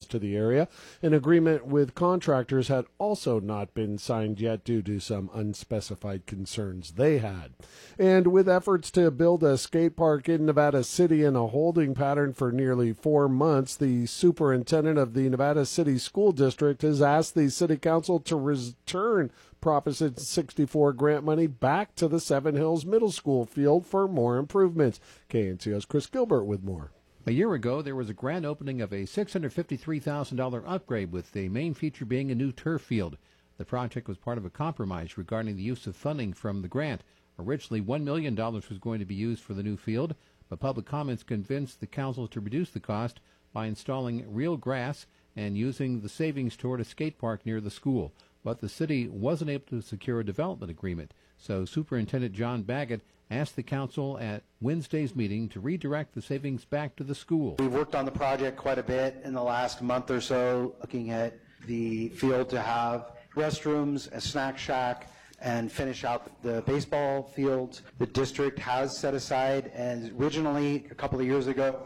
to the area. An agreement with contractors had also not been signed yet due to some unspecified concerns they had. And with efforts to build a skate park in Nevada City in a holding pattern for nearly 4 months, the superintendent of the Nevada City School District has asked the City Council to return Proposition 64 grant money back to the Seven Hills Middle School field for more improvements. KNCO's Chris Gilbert with more. A year ago, there was a grand opening of a $653,000 upgrade, with the main feature being a new turf field. The project was part of a compromise regarding the use of funding from the grant. Originally, $1 million was going to be used for the new field, but public comments convinced the council to reduce the cost by installing real grass and using the savings toward a skate park near the school. But the city wasn't able to secure a development agreement, so Superintendent John Baggett asked the council at Wednesday's meeting to redirect the savings back to the school. We've worked on the project quite a bit in the last month or so, looking at the field to have restrooms, a snack shack, and finish out the baseball fields. The district has set aside, and originally a couple of years ago,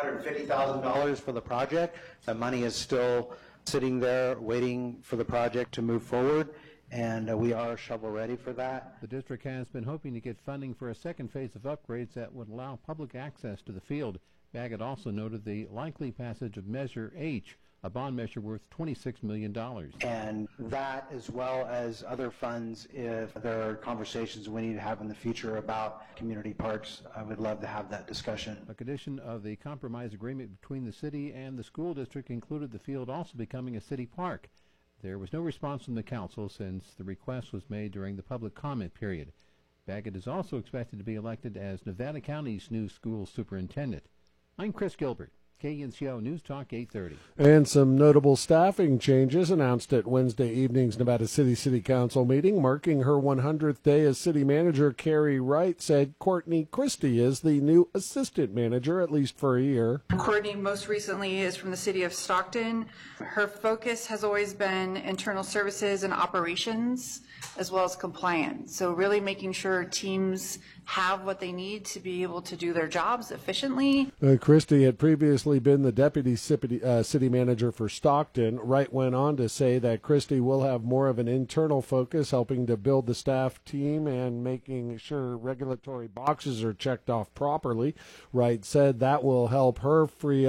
$150,000 for the project. That money is still sitting there waiting for the project to move forward, and we are shovel ready for that. The district has been hoping to get funding for a second phase of upgrades that would allow public access to the field. Baggett also noted the likely passage of Measure H, a bond measure worth $26 million. And that, as well as other funds, if there are conversations we need to have in the future about community parks, I would love to have that discussion. A condition of the compromise agreement between the city and the school district included the field also becoming a city park. There was no response from the council since the request was made during the public comment period. Baggett is also expected to be elected as Nevada County's new school superintendent. I'm Chris Gilbert, KNCO News Talk 830. And some notable staffing changes announced at Wednesday evening's Nevada City Council meeting. Marking her 100th day as city manager, Carrie Wright said Courtney Christie is the new assistant manager, at least for a year. Courtney most recently is from the city of Stockton. Her focus has always been internal services and operations, as well as compliance. So really making sure teams have what they need to be able to do their jobs efficiently. Christie had previously been the deputy city manager for Stockton. Wright went on to say that Christie will have more of an internal focus, helping to build the staff team and making sure regulatory boxes are checked off properly. Wright said that will help her free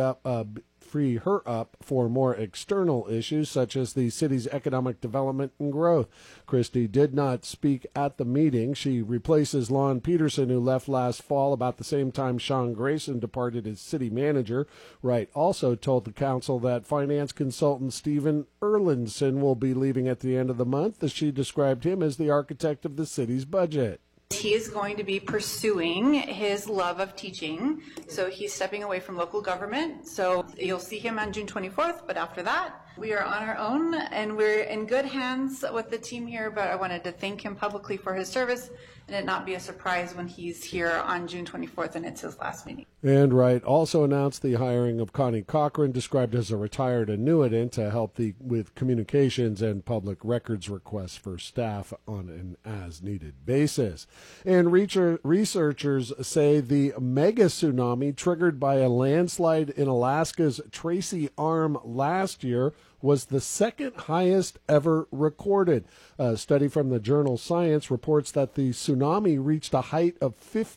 her up for more external issues such as the city's economic development and growth. Christie did not speak at the meeting. She replaces Lon Peterson, who left last fall about the same time Sean Grayson departed as city manager. Wright also told the council that finance consultant Stephen Erlandson will be leaving at the end of the month, as she described him as the architect of the city's budget. He is going to be pursuing his love of teaching, so he's stepping away from local government. So you'll see him on June 24th, but after that, we are on our own, and we're in good hands with the team here, but I wanted to thank him publicly for his service, and it not be a surprise when he's here on June 24th, and it's his last meeting. And Wright also announced the hiring of Connie Cochran, described as a retired annuitant, to help with communications and public records requests for staff on an as-needed basis. And researchers say the mega tsunami triggered by a landslide in Alaska's Tracy Arm last year was the second highest ever recorded. A study from the journal Science reports that the tsunami reached a height of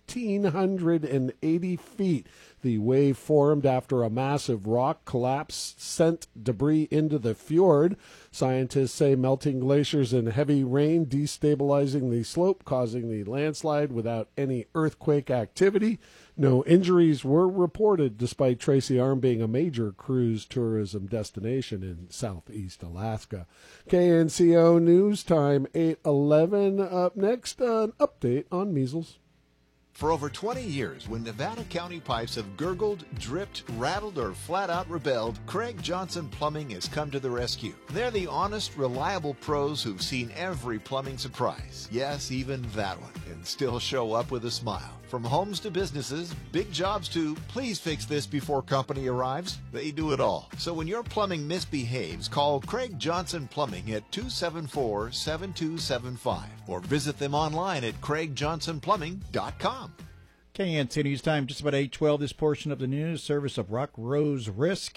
1,580 feet. The wave formed after a massive rock collapse sent debris into the fjord. Scientists say melting glaciers and heavy rain destabilizing the slope, causing the landslide without any earthquake activity. No injuries were reported, despite Tracy Arm being a major cruise tourism destination in southeast Alaska. KNCO News Time 8:11. Up next, an update on measles. For over 20 years, when Nevada County pipes have gurgled, dripped, rattled, or flat out rebelled, Craig Johnson Plumbing has come to the rescue. They're the honest, reliable pros who've seen every plumbing surprise. Yes, even that one. And still show up with a smile. From homes to businesses, big jobs to, please fix this before company arrives, they do it all. So when your plumbing misbehaves, call Craig Johnson Plumbing at 274-7275 or visit them online at craigjohnsonplumbing.com. KNC News Time, just about 8:12. This portion of the news service of Rock Rose Risk.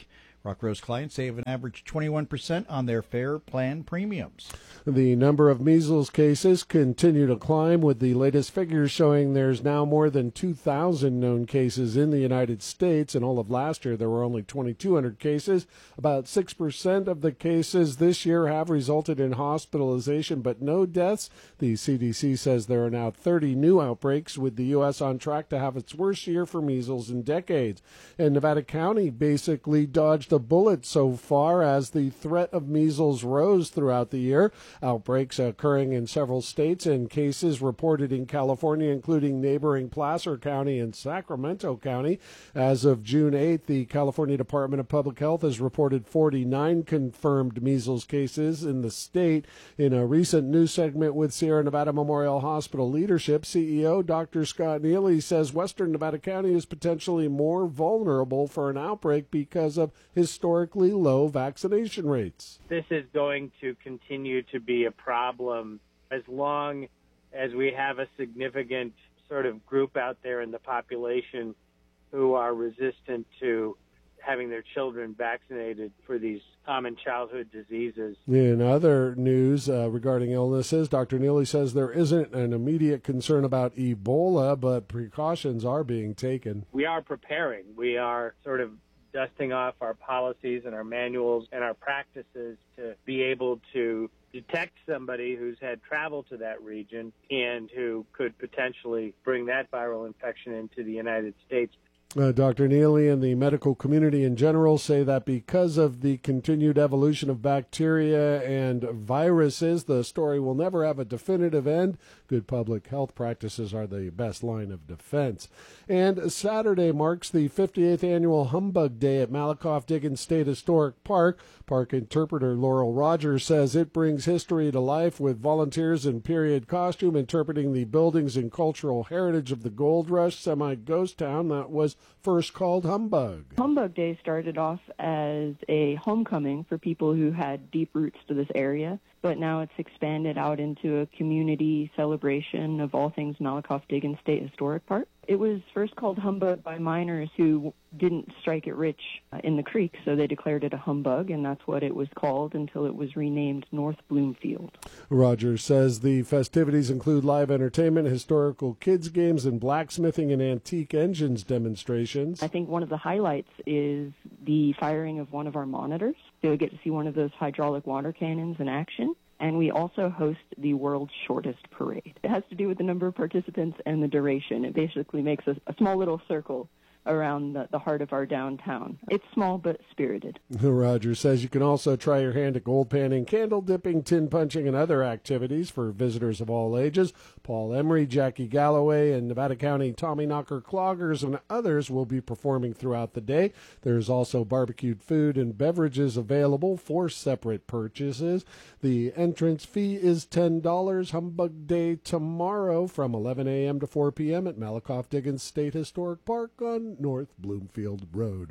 Rock Rose clients save an average 21% on their Fair Plan premiums. The number of measles cases continue to climb, with the latest figures showing there's now more than 2,000 known cases in the United States. In all of last year, there were only 2,200 cases. About 6% of the cases this year have resulted in hospitalization, but no deaths. The CDC says there are now 30 new outbreaks, with the U.S. on track to have its worst year for measles in decades. And Nevada County basically dodged a bullet so far as the threat of measles rose throughout the year. Outbreaks occurring in several states and cases reported in California, including neighboring Placer County and Sacramento County. As of June 8th, the California Department of Public Health has reported 49 confirmed measles cases in the state. In a recent news segment with Sierra Nevada Memorial Hospital leadership, CEO Dr. Scott Neely says Western Nevada County is potentially more vulnerable for an outbreak because of historically low vaccination rates. This is going to continue to be a problem as long as we have a significant sort of group out there in the population who are resistant to having their children vaccinated for these common childhood diseases. In other news regarding illnesses, Dr. Neely says there isn't an immediate concern about Ebola, but precautions are being taken. We are preparing. We are sort of dusting off our policies and our manuals and our practices to be able to detect somebody who's had travel to that region and who could potentially bring that viral infection into the United States. Dr. Neely and the medical community in general say that because of the continued evolution of bacteria and viruses, the story will never have a definitive end. Good public health practices are the best line of defense. And Saturday marks the 58th annual Humbug Day at Malakoff Diggins State Historic Park. Park interpreter Laurel Rogers says it brings history to life with volunteers in period costume interpreting the buildings and cultural heritage of the gold rush semi-ghost town that was first called Humbug. Humbug Day started off as a homecoming for people who had deep roots to this area, but now it's expanded out into a community celebration of all things Malakoff Diggins State Historic Park. It was first called Humbug by miners who didn't strike it rich in the creek, so they declared it a humbug, and that's what it was called until it was renamed North Bloomfield. Rogers says the festivities include live entertainment, historical kids games, and blacksmithing and antique engines demonstrations. I think one of the highlights is the firing of one of our monitors. So you'll get to see one of those hydraulic water cannons in action. And we also host the world's shortest parade. It has to do with the number of participants and the duration. It basically makes a small little circle around the heart of our downtown. It's small but spirited. Rogers says you can also try your hand at gold panning, candle dipping, tin punching, and other activities for visitors of all ages. Paul Emery, Jackie Galloway, and Nevada County Tommy Knocker Cloggers and others will be performing throughout the day. There's also barbecued food and beverages available for separate purchases. The entrance fee is $10. Humbug Day tomorrow from 11 a.m. to 4 p.m. at Malakoff Diggins State Historic Park on North Bloomfield Road.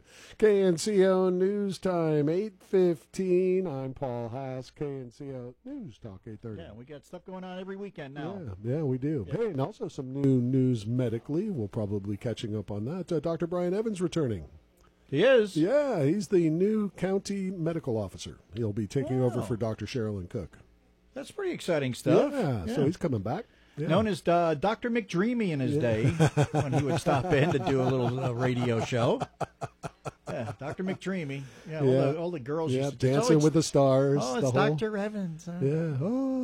KNCO News Time, 8:15. I'm Paul Haas, KNCO News Talk 8:30. Yeah, we got stuff going on every weekend now. Yeah, we do. Yeah. Hey, and also some new news medically. We'll probably catching up on that. Dr. Brian Evans returning. He is? Yeah, he's the new county medical officer. He'll be taking over for Dr. Sherilyn Cook. That's pretty exciting stuff. Yeah, so he's coming back. Yeah. Known as Dr. McDreamy in his day, when he would stop in to do a little radio show. Yeah, Dr. McDreamy. Yeah, all the girls used to Dancing with the Stars. Oh, it's Dr. Evans. Yeah.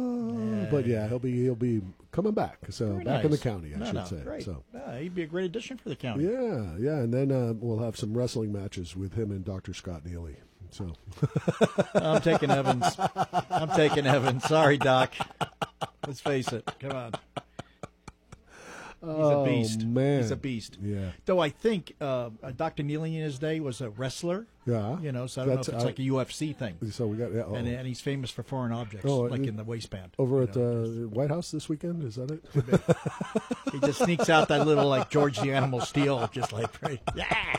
Oh, but he'll be coming back. So very back nice. in the county, I should say. Great. So he'd be a great addition for the county. Yeah, and then we'll have some wrestling matches with him and Dr. Scott Neely. So I'm taking Evans. Sorry, Doc. Let's face it. Come on. He's a beast. Man. He's a beast. Yeah. Though I think Dr. Neely in his day was a wrestler. Yeah. So I don't know if it's like a UFC thing. So we got and he's famous for foreign objects, like in the waistband. Over at White House this weekend, is that it? He just sneaks out that little like George the Animal Steel, just like yeah.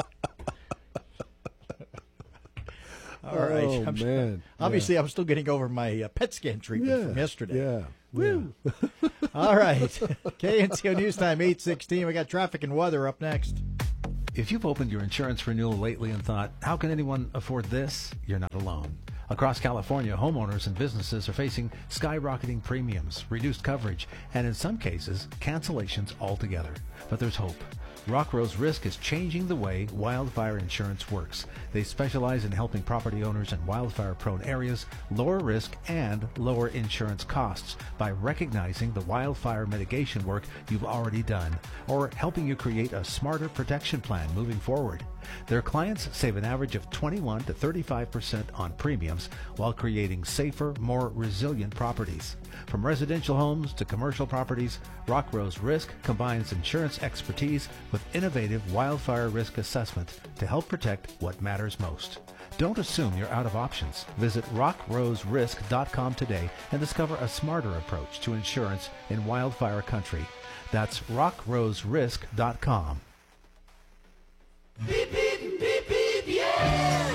All right. Obviously, I'm still getting over my PET scan treatment from yesterday. Yeah. Woo. All right. KNCO News Time, 8:16. We got traffic and weather up next. If you've opened your insurance renewal lately and thought, how can anyone afford this? You're not alone. Across California, homeowners and businesses are facing skyrocketing premiums, reduced coverage, and in some cases, cancellations altogether. But there's hope. Rock Rose Risk is changing the way wildfire insurance works. They specialize in helping property owners in wildfire-prone areas lower risk and lower insurance costs by recognizing the wildfire mitigation work you've already done or helping you create a smarter protection plan moving forward. Their clients save an average of 21 to 35% on premiums while creating safer, more resilient properties. From residential homes to commercial properties, Rock Rose Risk combines insurance expertise with innovative wildfire risk assessment to help protect what matters most. Don't assume you're out of options. Visit rockroserisk.com today and discover a smarter approach to insurance in wildfire country. That's rockroserisk.com. Beep, beep, beep, beep, yeah!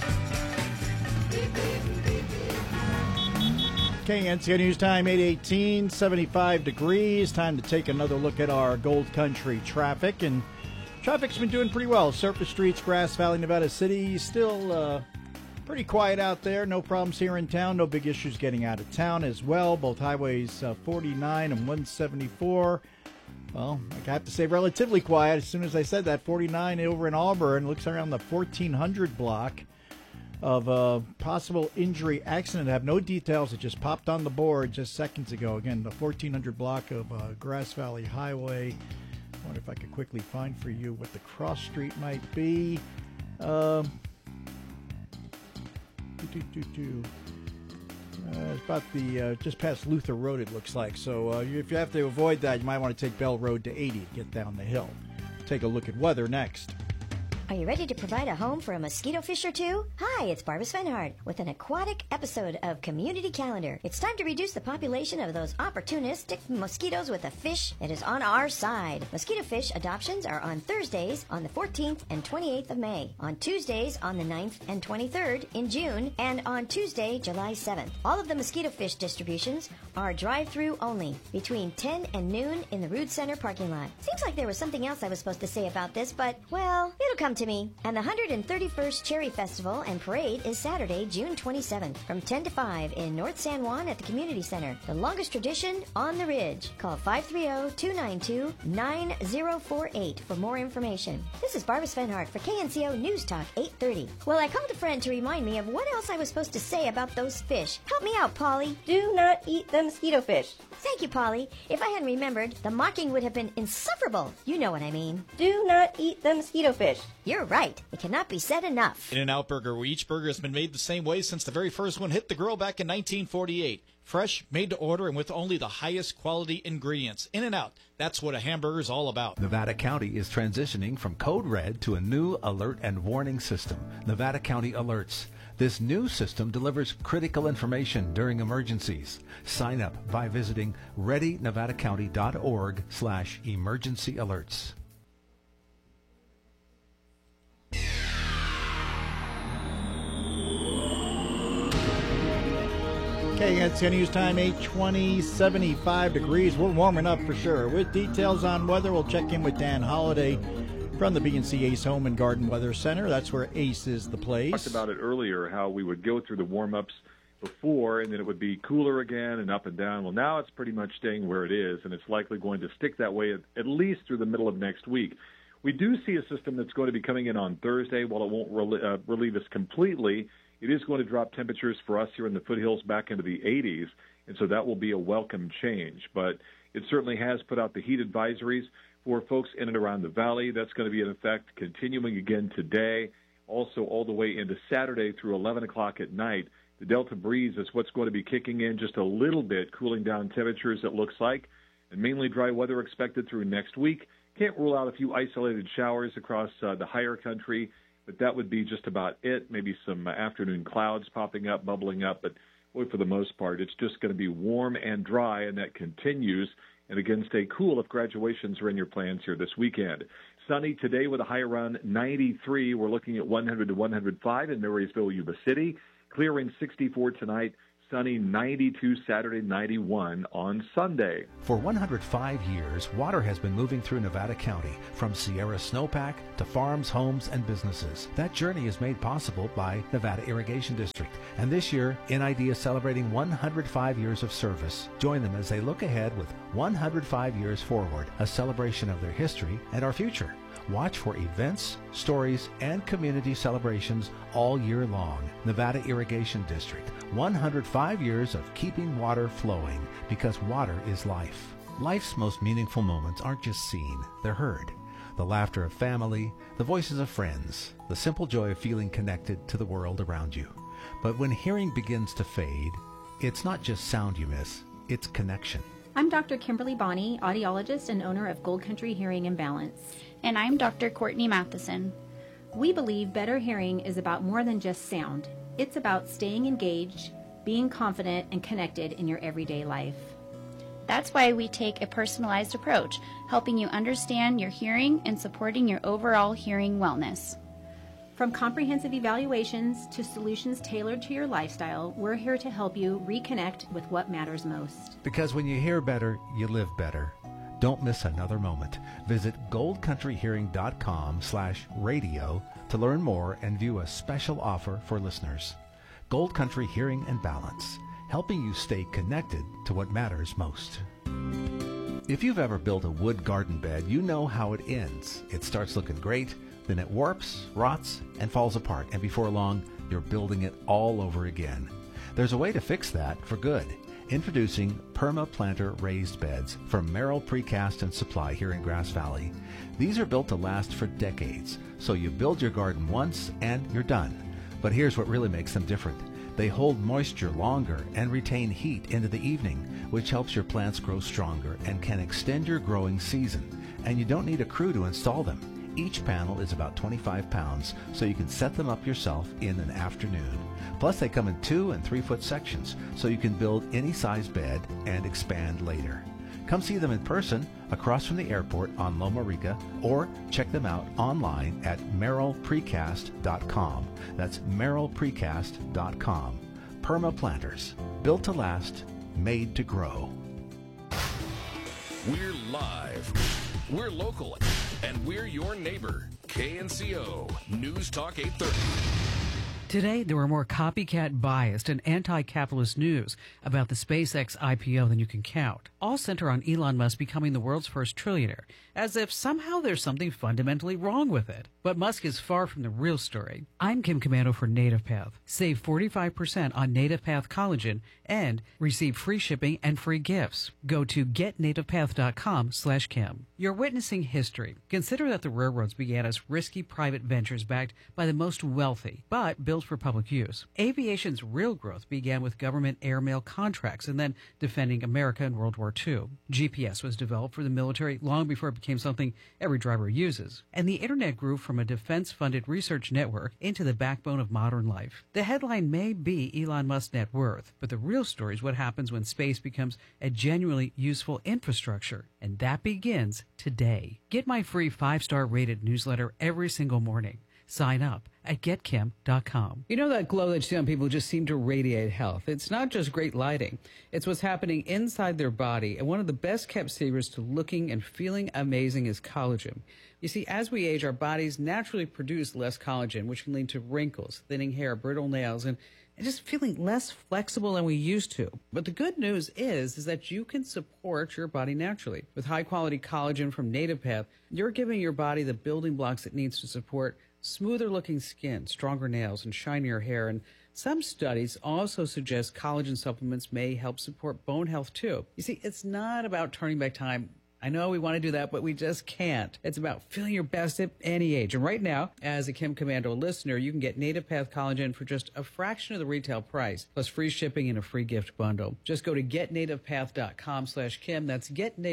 KNCO News Time, 8:18, 75 degrees. Time to take another look at our Gold Country traffic. And traffic's been doing pretty well. Surface streets, Grass Valley, Nevada City, still pretty quiet out there. No problems here in town. No big issues getting out of town as well. Both highways 49 and 174. Well, I have to say relatively quiet. As soon as I said that, 49 over in Auburn looks around the 1400 block of a possible injury accident. I have no details. It just popped on the board just seconds ago. Again, the 1400 block of Grass Valley Highway. I wonder if I could quickly find for you what the cross street might be. It's about the just past Luther Road, it looks like. So if you have to avoid that, you might want to take Bell Road to 80 to get down the hill. Take a look at weather next. Are you ready to provide a home for a mosquito fish or two? Hi, it's Barbara Svenhard with an aquatic episode of Community Calendar. It's time to reduce the population of those opportunistic mosquitoes with a fish that is on our side. Mosquito fish adoptions are on Thursdays on the 14th and 28th of May, on Tuesdays on the 9th and 23rd in June, and on Tuesday, July 7th. All of the mosquito fish distributions are drive-through only between 10 and noon in the Rood Center parking lot. Seems like there was something else I was supposed to say about this, but, well, it'll come to me. And the 131st Cherry Festival and Parade is Saturday, June 27th from 10 to 5 in North San Juan at the Community Center. The longest tradition on the Ridge. Call 530-292-9048 for more information. This is Barbara Svenhart for KNCO News Talk 830. Well, I called a friend to remind me of what else I was supposed to say about those fish. Help me out, Polly. Do not eat the mosquito fish. Thank you, Polly. If I hadn't remembered, the mocking would have been insufferable. You know what I mean. Do not eat the mosquito fish. You're right. It cannot be said enough. In-N-Out Burger, where each burger has been made the same way since the very first one hit the grill back in 1948. Fresh, made to order, and with only the highest quality ingredients. In-N-Out, that's what a hamburger is all about. Nevada County is transitioning from Code Red to a new alert and warning system, Nevada County Alerts. This new system delivers critical information during emergencies. Sign up by visiting readynevadacounty.org/emergency alerts. KNCO News Time, 8:20, 75 degrees. We're warming up for sure. With details on weather, we'll check in with Dan Holliday from the B&C Ace Home and Garden Weather Center. That's where Ace is the place. We talked about it earlier, how we would go through the warm-ups before, and then it would be cooler again and up and down. Well, now it's pretty much staying where it is, and it's likely going to stick that way at least through the middle of next week. We do see a system that's going to be coming in on Thursday. While it won't relieve us completely, it is going to drop temperatures for us here in the foothills back into the 80s, and so that will be a welcome change. But it certainly has put out the heat advisories for folks in and around the valley. That's going to be in effect continuing again today, also all the way into Saturday through 11 o'clock at night. The Delta breeze is what's going to be kicking in just a little bit, cooling down temperatures, it looks like, and mainly dry weather expected through next week. Can't rule out a few isolated showers across the higher country, but that would be just about it. Maybe some afternoon clouds popping up, bubbling up, but boy, for the most part, it's just going to be warm and dry, and that continues. And again, stay cool if graduations are in your plans here this weekend. Sunny today with a high around 93. We're looking at 100 to 105 in Marysville, Yuba City. Clearing 64 tonight. sunny 92 Saturday, 91 on Sunday. For 105 years, water has been moving through Nevada County, from Sierra Snowpack to farms, homes, and businesses. That journey is made possible by Nevada Irrigation District. And this year, NID is celebrating 105 years of service. Join them as they look ahead with 105 years forward, a celebration of their history and our future. Watch for events, stories, and community celebrations all year long. Nevada Irrigation District, 105 years of keeping water flowing, because water is life. Life's most meaningful moments aren't just seen, they're heard. The laughter of family, the voices of friends, the simple joy of feeling connected to the world around you. But when hearing begins to fade, it's not just sound you miss, it's connection. I'm Dr. Kimberly Bonney, audiologist and owner of Gold Country Hearing and Balance. And I'm Dr. Courtney Matheson. We believe better hearing is about more than just sound. It's about staying engaged, being confident, and connected in your everyday life. That's why we take a personalized approach, helping you understand your hearing and supporting your overall hearing wellness. From comprehensive evaluations to solutions tailored to your lifestyle, we're here to help you reconnect with what matters most. Because when you hear better, you live better. Don't miss another moment. Visit goldcountryhearing.com/radio to learn more and view a special offer for listeners. Gold Country Hearing and Balance, helping you stay connected to what matters most. If you've ever built a wood garden bed, you know how it ends. It starts looking great, then it warps, rots, and falls apart, and before long, you're building it all over again. There's a way to fix that for good. Introducing PermaPlanter raised beds from Merrill Precast and Supply here in Grass Valley. These are built to last for decades, so you build your garden once and you're done. But here's what really makes them different. They hold moisture longer and retain heat into the evening, which helps your plants grow stronger and can extend your growing season. And you don't need a crew to install them. Each panel is about 25 pounds, so you can set them up yourself in an afternoon. Plus, they come in 2 and 3 foot sections, so you can build any size bed and expand later. Come see them in person across from the airport on Loma Rica, or check them out online at merrillprecast.com. That's merrillprecast.com. PermaPlanters, built to last, made to grow. We're live. We're local. And we're your neighbor. KNCO News Talk 830. Today, there were more copycat biased and anti-capitalist news about the SpaceX IPO than you can count. All center on Elon Musk becoming the world's first trillionaire, as if somehow there's something fundamentally wrong with it. But Musk is far from the real story. I'm Kim Commando for NativePath. Save 45% on NativePath collagen and receive free shipping and free gifts. Go to getnativepath.com/Kim. You're witnessing history. Consider that the railroads began as risky private ventures backed by the most wealthy, but built for public use. Aviation's real growth began with government airmail contracts and then defending America in World War II. GPS was developed for the military long before it became something every driver uses. And the internet grew from a defense-funded research network into the backbone of modern life. The headline may be Elon Musk's net worth, but the real story is what happens when space becomes a genuinely useful infrastructure. And that begins today. Get my free 5-star rated newsletter every single morning. Sign up at getkim.com. You know that glow that you see on people who just seem to radiate health? It's not just great lighting. It's what's happening inside their body. And one of the best kept secrets to looking and feeling amazing is collagen. You see, as we age, our bodies naturally produce less collagen, which can lead to wrinkles, thinning hair, brittle nails, and just feeling less flexible than we used to. But the good news is that you can support your body naturally. With high-quality collagen from NativePath, you're giving your body the building blocks it needs to support smoother looking skin, stronger nails, and shinier hair. And some studies also suggest collagen supplements may help support bone health too. You see, it's not about turning back time. I know we want to do that, but we just can't. It's about feeling your best at any age. And right now, as a Kim Commando listener, you can get NativePath collagen for just a fraction of the retail price, plus free shipping and a free gift bundle. Just go to getnativepath.com/Kim. That's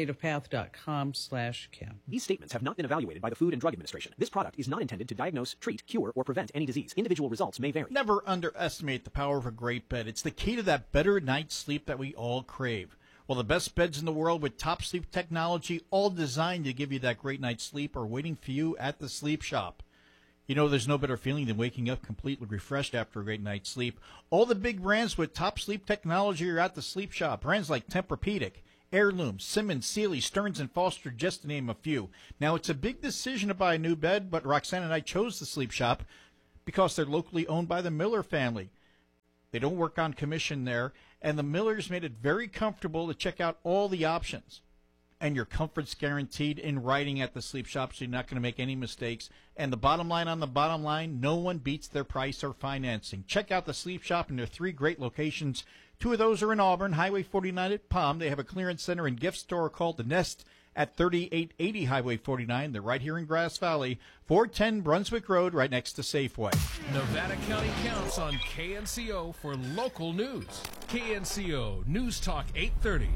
getnativepath.com/Kim. These statements have not been evaluated by the Food and Drug Administration. This product is not intended to diagnose, treat, cure, or prevent any disease. Individual results may vary. Never underestimate the power of a great bed. It's the key to that better night's sleep that we all crave. Well, the best beds in the world with top sleep technology, all designed to give you that great night's sleep, are waiting for you at the Sleep Shop. You know, there's no better feeling than waking up completely refreshed after a great night's sleep. All the big brands with top sleep technology are at the Sleep Shop. Brands like Tempur-Pedic, Heirloom, Simmons, Sealy, Stearns & Foster, just to name a few. Now, it's a big decision to buy a new bed, but Roxanne and I chose the Sleep Shop because they're locally owned by the Miller family. They don't work on commission there, and the Millers made it very comfortable to check out all the options. And your comfort's guaranteed in writing at the Sleep Shop, so you're not going to make any mistakes. And the bottom line on the bottom line, no one beats their price or financing. Check out the Sleep Shop in their 3 great locations. 2 of those are in Auburn, Highway 49 at Palm. They have a clearance center and gift store called The Nest at 3880 Highway 49. They're right here in Grass Valley, 410 Brunswick Road, right next to Safeway. Nevada County counts on KNCO for local news. KNCO News Talk 830.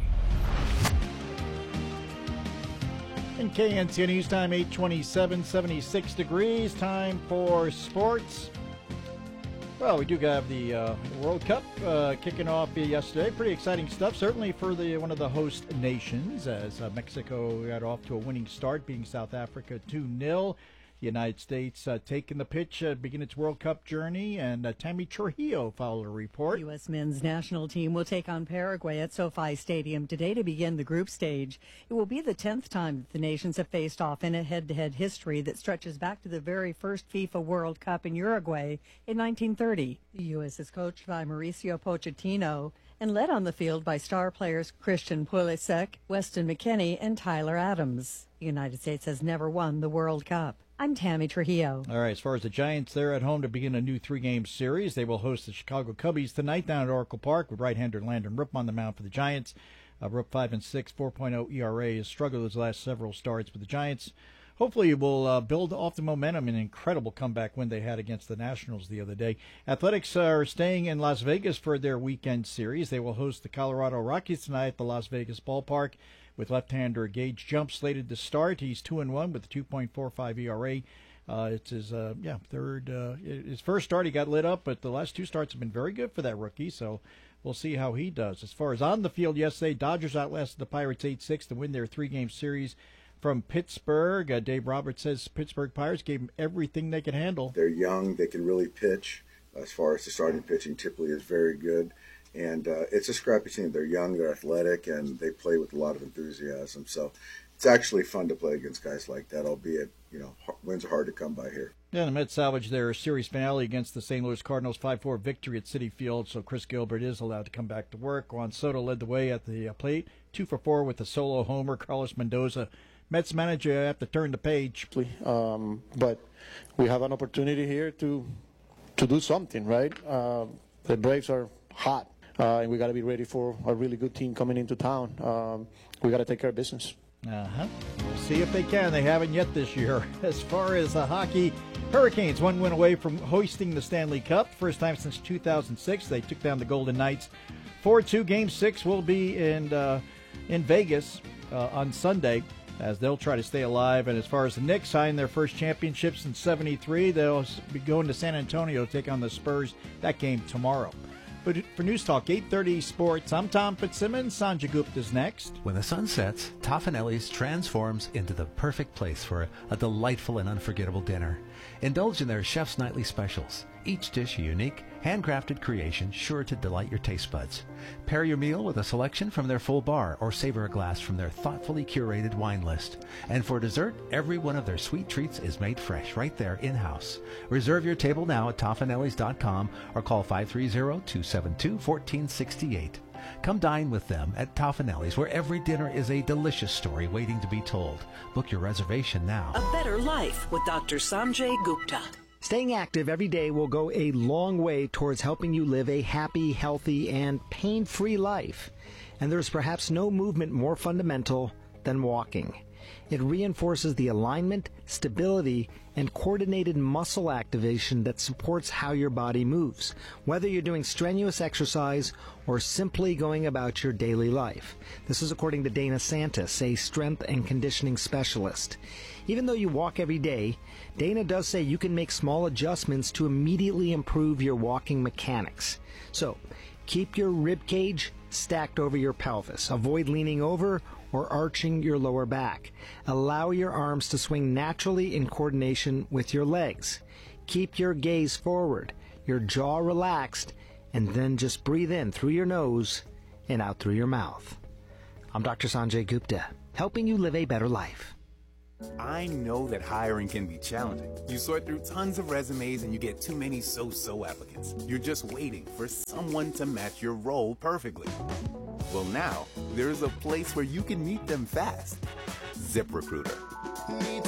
And KNCO News Time, 8:27, 76 degrees. Time for sports. Well, we do have the World Cup kicking off yesterday. Pretty exciting stuff, certainly for one of the host nations, as Mexico got off to a winning start, beating South Africa 2-0. The United States taking the pitch, begin its World Cup journey, and Tammy Trujillo followed a report. U.S. men's national team will take on Paraguay at SoFi Stadium today to begin the group stage. It will be the 10th time that the nations have faced off in a head-to-head history that stretches back to the very first FIFA World Cup in Uruguay in 1930. The U.S. is coached by Mauricio Pochettino and led on the field by star players Christian Pulisic, Weston McKennie, and Tyler Adams. The United States has never won the World Cup. I'm Tammy Trujillo. All right, as far as the Giants, they're at home to begin a new 3-game series. They will host the Chicago Cubbies tonight down at Oracle Park with right-hander Landon Rupp on the mound for the Giants. Rupp 5-6, 4.0 ERA, has struggled his last several starts, but the Giants hopefully will build off the momentum, an incredible comeback win they had against the Nationals the other day. Athletics are staying in Las Vegas for their weekend series. They will host the Colorado Rockies tonight at the Las Vegas ballpark, with left-hander Gage Jump slated to start. He's 2-1 with a 2.45 ERA. It's his his first start. He got lit up, but the last 2 starts have been very good for that rookie, so we'll see how he does. As far as on the field yesterday, Dodgers outlasted the Pirates 8-6 to win their 3-game series from Pittsburgh. Dave Roberts says Pittsburgh Pirates gave them everything they could handle. They're young. They can really pitch. As far as the starting pitching, typically is very good. And it's a scrappy team. They're young, they're athletic, and they play with a lot of enthusiasm. So it's actually fun to play against guys like that, albeit, wins are hard to come by here. Yeah, the Mets salvaged their series finale against the St. Louis Cardinals 5-4 victory at Citi Field, so Chris Gilbert is allowed to come back to work. Juan Soto led the way at the plate, 2 for 4 with a solo homer. Carlos Mendoza, Mets manager, have to turn the page. But we have an opportunity here to do something, right? The Braves are hot. And we got to be ready for a really good team coming into town. We got to take care of business. We'll see if they can. They haven't yet this year. As far as hockey, Hurricanes 1 win away from hoisting the Stanley Cup. First time since 2006. They took down the Golden Knights 4-2. Game 6 will be in Vegas on Sunday, as they'll try to stay alive. And as far as the Knicks signed their first championship since '73, they'll be going to San Antonio to take on the Spurs. That game tomorrow. But for News Talk 830 Sports, I'm Tom Fitzsimmons. Sanjay Gupta's next. When the sun sets, Toffanelli's transforms into the perfect place for a delightful and unforgettable dinner. Indulge in their chef's nightly specials. Each dish a unique, handcrafted creation sure to delight your taste buds. Pair your meal with a selection from their full bar or savor a glass from their thoughtfully curated wine list. And for dessert, every one of their sweet treats is made fresh right there in-house. Reserve your table now at Toffanellis.com or call 530-272-1468. Come dine with them at Toffanelli's, where every dinner is a delicious story waiting to be told. Book your reservation now. A better life with Dr. Sanjay Gupta. Staying active every day will go a long way towards helping you live a happy, healthy, and pain-free life. And there's perhaps no movement more fundamental than walking. It reinforces the alignment, stability, and coordinated muscle activation that supports how your body moves, whether you're doing strenuous exercise or simply going about your daily life. This is according to Dana Santis, a strength and conditioning specialist. Even though you walk every day, Dana does say you can make small adjustments to immediately improve your walking mechanics. So, keep your rib cage stacked over your pelvis. Avoid leaning over or arching your lower back. Allow your arms to swing naturally in coordination with your legs. Keep your gaze forward, your jaw relaxed, and then just breathe in through your nose and out through your mouth. I'm Dr. Sanjay Gupta, helping you live a better life. I know that hiring can be challenging. You sort through tons of resumes and you get too many so-so applicants. You're just waiting for someone to match your role perfectly. Well, now, there's a place where you can meet them fast. ZipRecruiter.